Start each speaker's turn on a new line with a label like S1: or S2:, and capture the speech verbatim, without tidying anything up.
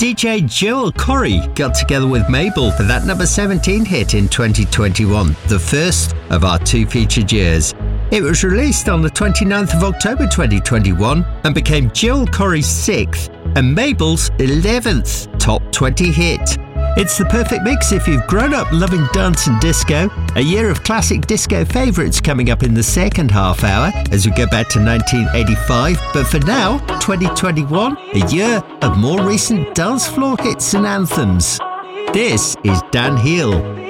S1: D J Joel Corry got together with Mabel for that number seventeen hit in twenty twenty-one, the first of our two featured years. It was released on the twenty-ninth of October twenty twenty-one and became Joel Corry's sixth and Mabel's eleventh top twenty hit. It's the perfect mix if you've grown up loving dance and disco. A year of classic disco favourites coming up in the second half hour as we go back to nineteen eighty-five. But for now, twenty twenty-one, a year of more recent dance floor hits and anthems. This is Dan Hill.